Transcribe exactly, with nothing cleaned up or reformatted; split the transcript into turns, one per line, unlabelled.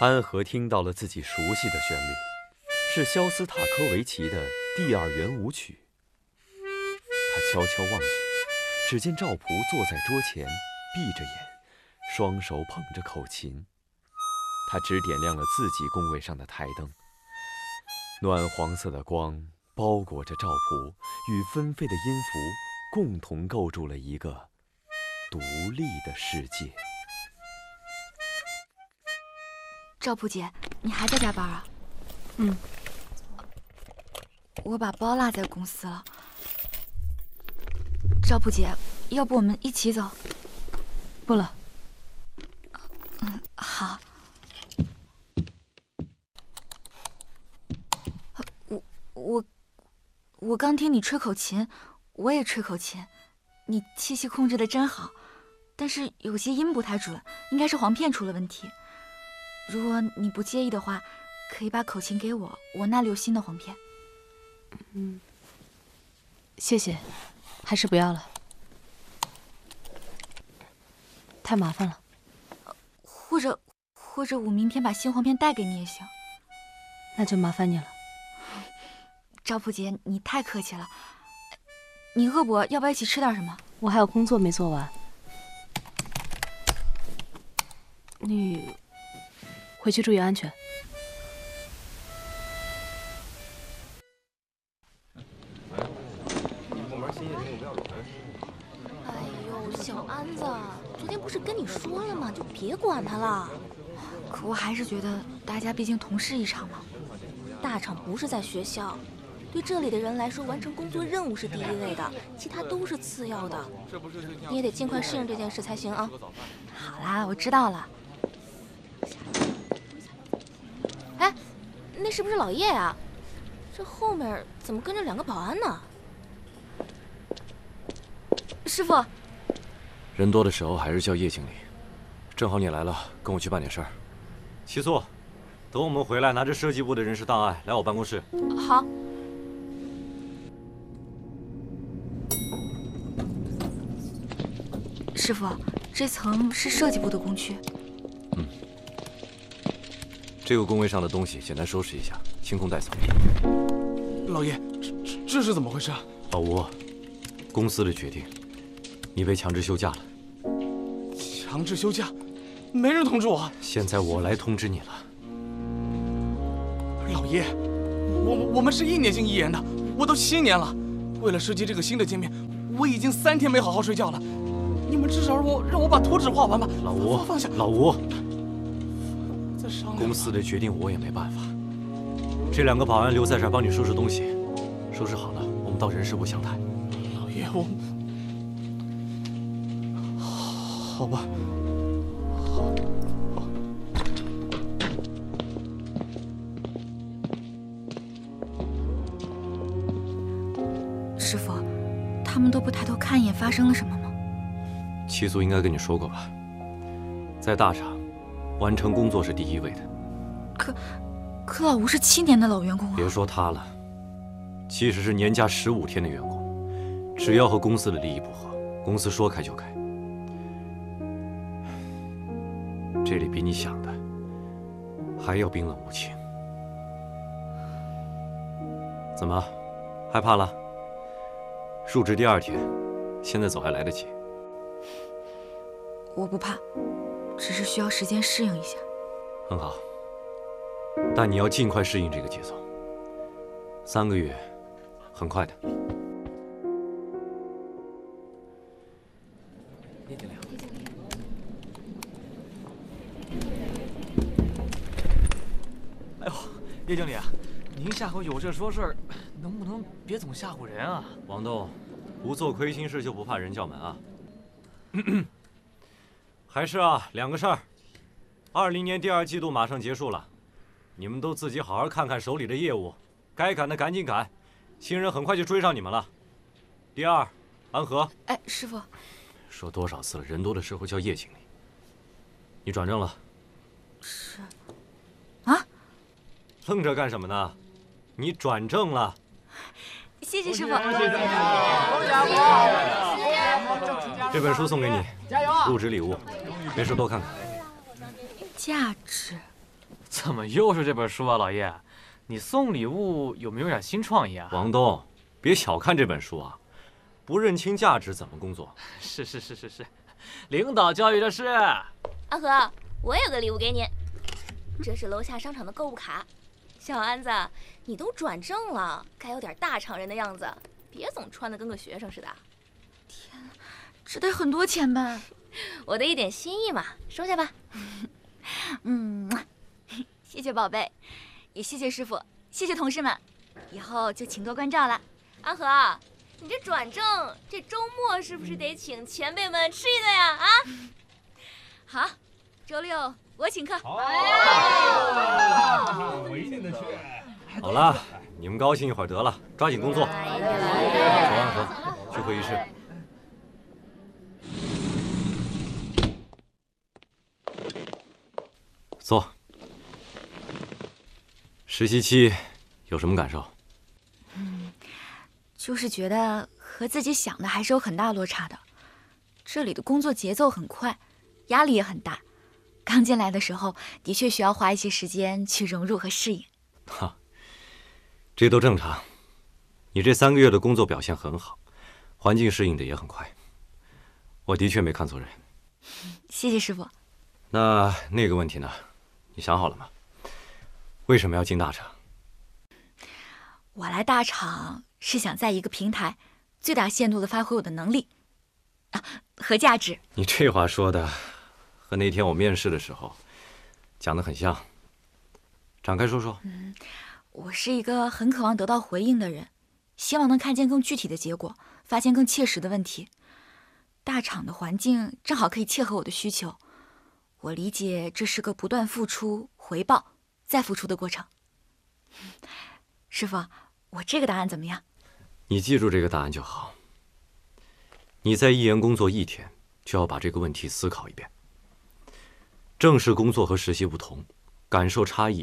安和听到了自己熟悉的旋律，是肖斯塔科维奇的第二圆舞曲。他悄悄望去，只见赵普坐在桌前，闭着眼，双手捧着口琴。他只点亮了自己工位上的台灯，暖黄色的光包裹着赵普与纷飞的音符，共同构筑了一个独立的世界。
赵普姐，你还在加班啊？
嗯。
我把包落在公司了。赵普姐，要不我们一起走？
不了。
嗯，好。我我我刚听你吹口琴，我也吹口琴，你气息控制的真好，但是有些音不太准，应该是簧片出了问题。如果你不介意的话，可以把口琴给我，我那里有新的簧片。
嗯，谢谢，还是不要了，太麻烦了。
或者，或者我明天把新簧片带给你也行。
那就麻烦你了。
赵普姐，你太客气了。你饿不？要不要一起吃点什么？
我还有工作没做完。你回去注意安全。
哎呦，小安子，昨天不是跟你说了吗？就别管他了。
可我还是觉得大家毕竟同事一场嘛。
大厂不是在学校，对这里的人来说，完成工作任务是第一位的，其他都是次要的。你也得尽快适应这件事才行啊。
好啦，我知道了。
哎，那是不是老叶呀？这后面怎么跟着两个保安呢？
师傅，
人多的时候还是叫叶经理。正好你来了，跟我去办点事儿。齐素，等我们回来，拿着设计部的人事档案来我办公室。
好。
师傅，这层是设计部的工区。
嗯。这个工位上的东西简单收拾一下，清空带走。
老叶，这这这是怎么回事啊？
老吴，公司的决定，你被强制休假了。
强制休假？没人通知我。
现在我来通知你了。
老叶，我我们是一年经一言的，我都七年了。为了设计这个新的界面，我已经三天没好好睡觉了。你们至少让我让我把图纸画完吧。
老吴，
放下。
老吴，
再商量。
公司的决定我也没办法。这两个保安留在这儿帮你收拾东西，收拾好了，我们到人事部详谈。
老叶，我好吧。
师傅，他们都不抬头看一眼，发生了什么吗？
齐素应该跟你说过吧，在大厂，完成工作是第一位的。
可，可老吴是七年的老员工啊。
别说他了，即使是年假十五天的员工，只要和公司的利益不合，公司说开就开。这里比你想的还要冰冷无情。怎么，害怕了？入职第二天，现在走还来得及。
我不怕，只是需要时间适应一下。
很好，但你要尽快适应这个节奏。三个月，很快的。
叶经理。哎呦，叶经理，您下回有事说事，能不能别总吓唬人啊？
王栋，不做亏心事就不怕人叫门啊。还是啊，两个事儿。二零年第二季度马上结束了，你们都自己好好看看手里的业务，该赶的赶紧赶，新人很快就追上你们了。第二，安和。
哎，师傅。
说多少次了，人多的时候叫叶经理。你转正了。
是。啊？
愣着干什么呢？你转正了。
谢谢师傅。
谢谢
这本书送给你，入职礼物，没事多看看。
价值，
怎么又是这本书啊，老叶？你送礼物有没有点新创意啊？
王东，别小看这本书啊，不认清价值怎么工作？
是是是是是，领导教育的是。
阿和，我有个礼物给你，这是楼下商场的购物卡。小安子，你都转正了，该有点大厂人的样子，别总穿得跟个学生似的。
天哪，这得很多钱吧？
我的一点心意嘛，收下吧。
嗯，谢谢宝贝，也谢谢师傅，谢谢同事们，以后就请多关照了。
阿和，你这转正，这周末是不是得请前辈们吃一顿呀？啊？
好，周六我请客。
好，微信的去。
好了，你们高兴一会儿得了，抓紧工作。走，安和，去会议室。坐。实习期有什么感受？
嗯，就是觉得和自己想的还是有很大落差的。这里的工作节奏很快，压力也很大。刚进来的时候，的确需要花一些时间去融入和适应。
哈，这都正常。你这三个月的工作表现很好，环境适应的也很快。我的确没看错人。
谢谢师傅。
那那个问题呢？你想好了吗？为什么要进大厂？
我来大厂是想在一个平台最大限度地发挥我的能力啊和价值。
你这话说的和那天我面试的时候讲得很像，展开说说。
嗯，我是一个很渴望得到回应的人，希望能看见更具体的结果，发现更切实的问题。大厂的环境正好可以切合我的需求。我理解这是个不断付出、回报、再付出的过程。师傅，我这个答案怎么样？
你记住这个答案就好。你在一研工作一天，就要把这个问题思考一遍。正式工作和实习不同，感受差异